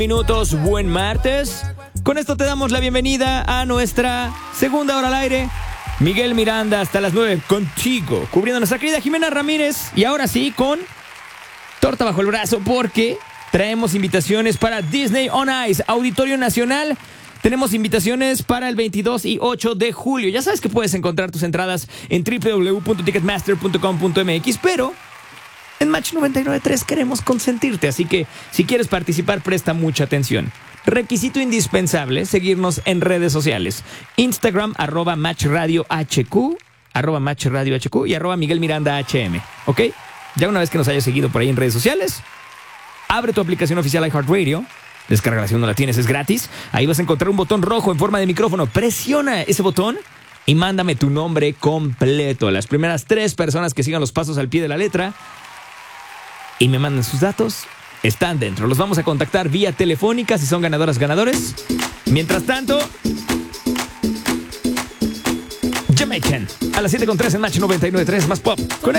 Minutos, buen martes. Con esto te damos la bienvenida a nuestra segunda hora al aire. Miguel Miranda hasta las 9 contigo, cubriendo a nuestra querida Jimena Ramírez. Y ahora sí, con torta bajo el brazo, porque traemos invitaciones para Disney on Ice, Auditorio Nacional. Tenemos invitaciones para el 22 y 8 de julio. Ya sabes que puedes encontrar tus entradas en www.ticketmaster.com.mx, pero en Match 99.3 queremos consentirte, así que si quieres participar, presta mucha atención. Requisito indispensable, seguirnos en redes sociales. Instagram, @MatchRadioHQ, @MatchRadioHQ y @MiguelMirandaHM, ¿ok? Ya una vez que nos hayas seguido por ahí en redes sociales, abre tu aplicación oficial iHeartRadio, descárgala si no la tienes, es gratis. Ahí vas a encontrar un botón rojo en forma de micrófono. Presiona ese botón y mándame tu nombre completo. Las primeras 3 personas que sigan los pasos al pie de la letra y me mandan sus datos, están dentro. Los vamos a contactar vía telefónica si son ganadoras, ganadores. Mientras tanto, Jamaican a las 7:03 en Match 99.3, más pop. Con